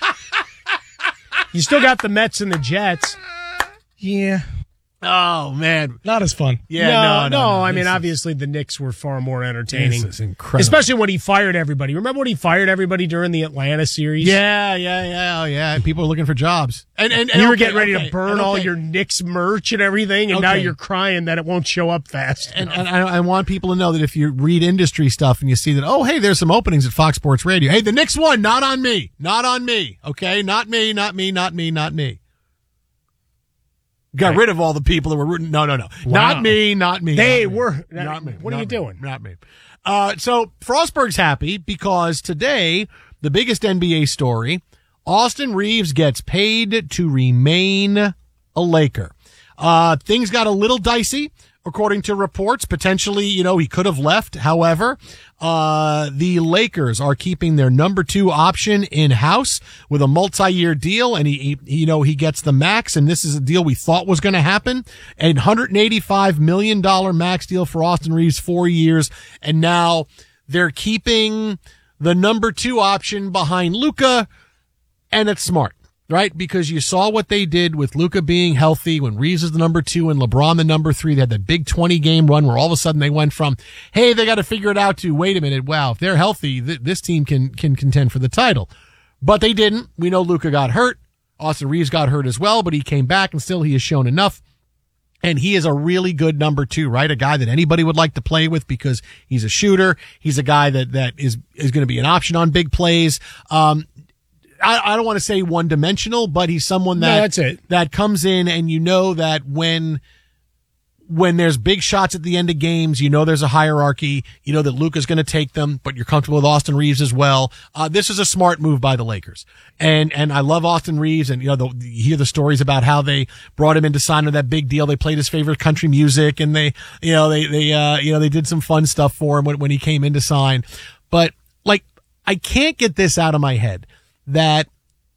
You still got the Mets and the Jets. Yeah. Oh, man. Not as fun. Yeah, no. I mean, obviously, the Knicks were far more entertaining. This is incredible. Especially when he fired everybody. Remember when he fired everybody during the Atlanta series? Yeah. Oh, yeah. People were looking for jobs. And you were getting ready to burn all your Knicks merch and everything, and now you're crying that it won't show up fast. And I want people to know that if you read industry stuff and you see that, oh, hey, there's some openings at Fox Sports Radio. Hey, the Knicks won. Not on me. Not on me. Okay? Not me. Got rid of all the people that were rooting. No. Wow. Not me. They were. Not me. What are you doing? Not me. So Frostberg's happy because today, the biggest NBA story, Austin Reeves gets paid to remain a Laker. Things got a little dicey. According to reports, potentially, he could have left. However, the Lakers are keeping their number 2 option in-house with a multi-year deal, and he gets the max, and this is a deal we thought was going to happen. A $185 million max deal for Austin Reeves, 4 years, and now they're keeping the number 2 option behind Luka, and it's smart. Right? Because you saw what they did with Luka being healthy when Reeves is the number 2 and LeBron the number 3. They had that big 20-game run where all of a sudden they went from, hey, they got to figure it out to, wait a minute, wow, if they're healthy, this team can contend for the title. But they didn't. We know Luka got hurt. Austin Reeves got hurt as well, but he came back and still he has shown enough. And he is a really good number 2, right? A guy that anybody would like to play with because he's a shooter. He's a guy that is going to be an option on big plays. I don't want to say one-dimensional, but he's someone that comes in and that when there's big shots at the end of games, there's a hierarchy, that Luka's going to take them, but you're comfortable with Austin Reeves as well. This is a smart move by the Lakers. And I love Austin Reeves, and, you hear the stories about how they brought him in to sign on that big deal. They played his favorite country music and they did some fun stuff for him when he came in to sign. But I can't get this out of my head. That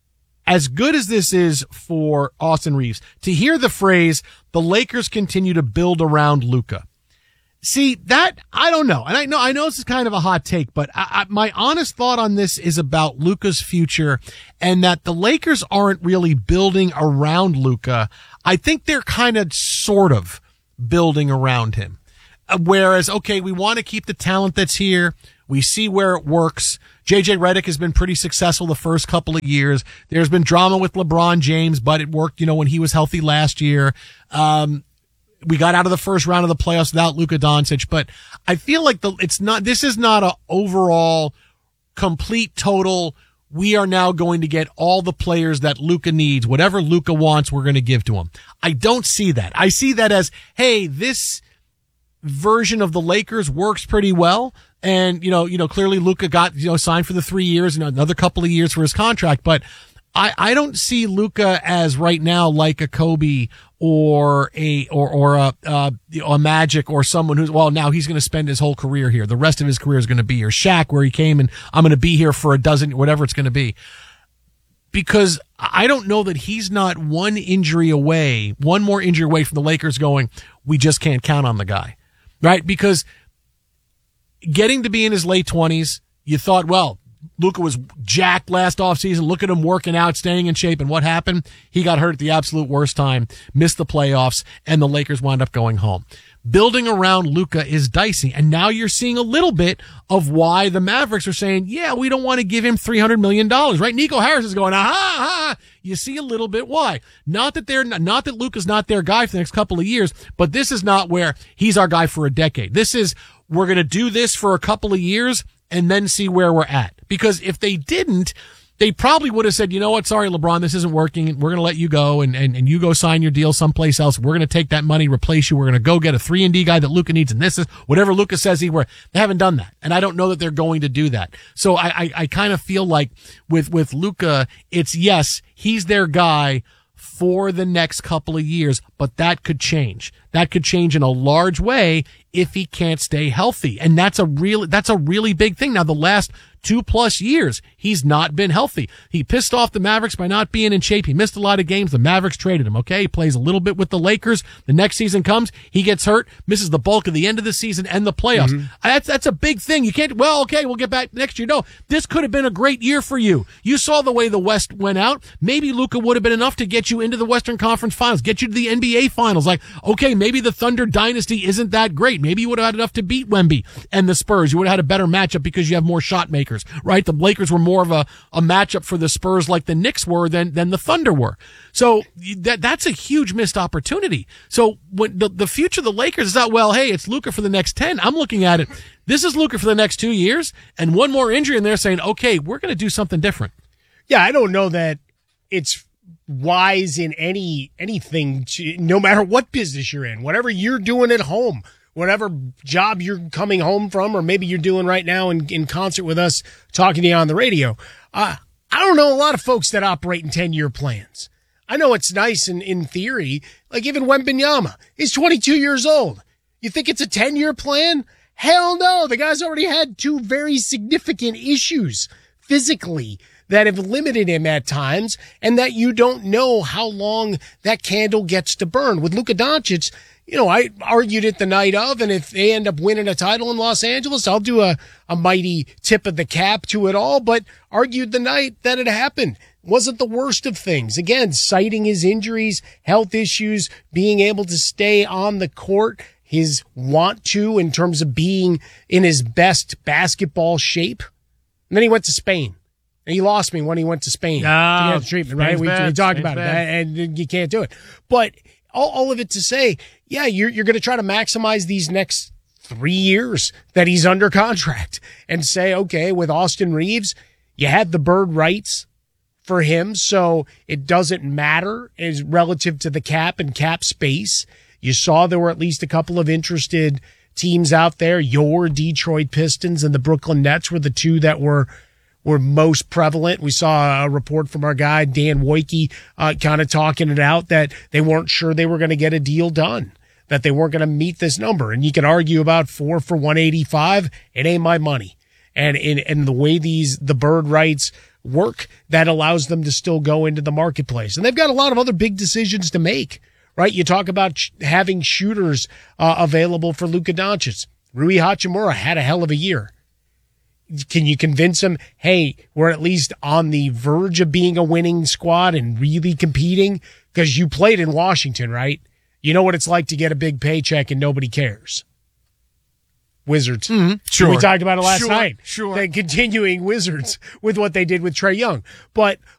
as good as this is for Austin Reeves, to hear the phrase, the Lakers continue to build around Luka. See, that, I don't know. And I know this is kind of a hot take, but my honest thought on this is about Luka's future and that the Lakers aren't really building around Luka. I think they're kind of sort of building around him. Whereas, okay, we want to keep the talent that's here. We see where it works. JJ Redick has been pretty successful the first couple of years. There's been drama with LeBron James, but it worked, when he was healthy last year. We got out of the first round of the playoffs without Luka Doncic, but I feel like this is not a overall complete total. We are now going to get all the players that Luka needs. Whatever Luka wants, we're going to give to him. I don't see that. I see that as, hey, this version of the Lakers works pretty well. And, clearly Luka got, signed for the 3 years and another couple of years for his contract, but I don't see Luka as right now like a Kobe or a Magic or someone who's, now he's going to spend his whole career here. The rest of his career is going to be here. Shaq, where he came and I'm going to be here for a dozen, whatever it's going to be. Because I don't know that he's not one more injury away from the Lakers going, we just can't count on the guy. Right? Because getting to be in his late 20s, you thought, Luka was jacked last offseason. Look at him working out, staying in shape. And what happened? He got hurt at the absolute worst time, missed the playoffs, and the Lakers wound up going home. Building around Luka is dicey. And now you're seeing a little bit of why the Mavericks are saying, we don't want to give him $300 million, right? Nico Harris is going, aha. You see a little bit why. Not that Luka's not their guy for the next couple of years, but this is not where he's our guy for a decade. This is, we're going to do this for a couple of years and then see where we're at. Because if they didn't, they probably would have said, you know what, sorry, LeBron, this isn't working. We're going to let you go and you go sign your deal someplace else. We're going to take that money, replace you. We're going to go get a 3-and-D guy that Luka needs. And this is whatever Luka says they haven't done that. And I don't know that they're going to do that. So I kind of feel like with Luka, it's yes, he's their guy for the next couple of years, but that could change. That could change in a large way if he can't stay healthy. And that's a really big thing. Now, the last 2+ years, he's not been healthy. He pissed off the Mavericks by not being in shape. He missed a lot of games. The Mavericks traded him. Okay. He plays a little bit with the Lakers. The next season comes, he gets hurt, misses the bulk of the end of the season and the playoffs. Mm-hmm. That's a big thing. You can't, we'll get back next year. No, this could have been a great year for you. You saw the way the West went out. Maybe Luka would have been enough to get you into the Western Conference Finals, get you to the NBA Finals. Like, okay, maybe the Thunder dynasty isn't that great. Maybe you would have had enough to beat Wemby and the Spurs. You would have had a better matchup because you have more shot makers, right? The Lakers were more of a matchup for the Spurs like the Knicks were than the Thunder were. So that's a huge missed opportunity. So when the future of the Lakers is not, hey, it's Luka for the next 10. I'm looking at it. This is Luka for the next 2 years and one more injury and they're saying, okay, we're going to do something different. Yeah, I don't know that it's wise in anything, no matter what business you're in, whatever you're doing at home, whatever job you're coming home from, or maybe you're doing right now in concert with us talking to you on the radio. I don't know a lot of folks that operate in 10-year plans. I know it's nice in theory, like even Wembanyama. He's 22 years old. You think it's a 10-year plan? Hell no. The guy's already had 2 very significant issues physically that have limited him at times, and that you don't know how long that candle gets to burn. With Luka Doncic, I argued it the night of, and if they end up winning a title in Los Angeles, I'll do a mighty tip of the cap to it all, but argued the night that it happened. Wasn't the worst of things. Again, citing his injuries, health issues, being able to stay on the court, his want to in terms of being in his best basketball shape. And then he went to Spain. And he lost me when he went to Spain to get the treatment, right? We talked about it, and you can't do it. But all of it to say, you're going to try to maximize these next 3 years that he's under contract and say, okay, with Austin Reeves, you had the bird rights for him, so it doesn't matter as relative to the cap and cap space. You saw there were at least a couple of interested teams out there. Your Detroit Pistons and the Brooklyn Nets were the two that were most prevalent. We saw a report from our guy, Dan Wojcicki, kind of talking it out that they weren't sure they were going to get a deal done, that they weren't going to meet this number. And you can argue about 4 for $185. It ain't my money. And the way the bird rights work that allows them to still go into the marketplace. And they've got a lot of other big decisions to make, right? You talk about having shooters available for Luka Doncic. Rui Hachimura had a hell of a year. Can you convince him, hey, we're at least on the verge of being a winning squad and really competing? Because you played in Washington, right? You know what it's like to get a big paycheck and nobody cares. Wizards. Sure. We talked about it last night. Sure. Then continuing Wizards with what they did with Trae Young. But